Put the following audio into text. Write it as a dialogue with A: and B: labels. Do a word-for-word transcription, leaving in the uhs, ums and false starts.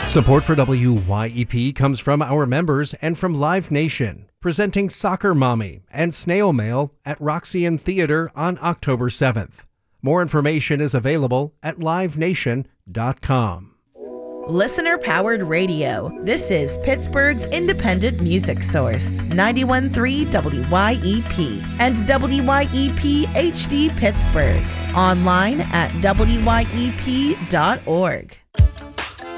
A: Support for W Y E P comes from our members and from Live Nation, presenting Soccer Mommy and Snail Mail at Roxy Theater on October seventh. More information is available at live nation dot com.
B: Listener-powered radio. This is Pittsburgh's independent music source, ninety-one point three W Y E P and W Y E P H D Pittsburgh. Online at W Y E P dot org.